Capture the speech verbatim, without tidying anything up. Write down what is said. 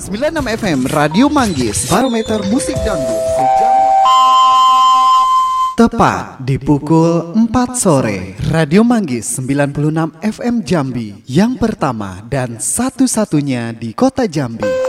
sembilan puluh enam F M Radio Manggis, barometer musik dangdut. Tepat di pukul empat sore, Radio Manggis sembilan puluh enam F M Jambi, yang pertama dan satu-satunya di kota Jambi.